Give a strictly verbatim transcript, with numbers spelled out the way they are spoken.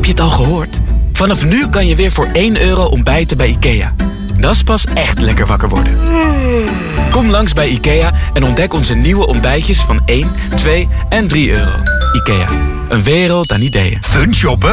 je het al gehoord? Vanaf nu kan je weer voor één euro ontbijten bij IKEA. Dat is pas echt lekker wakker worden. Kom langs bij IKEA en ontdek onze nieuwe ontbijtjes van één, twee en drie euro. IKEA, een wereld aan ideeën. Fun shoppen?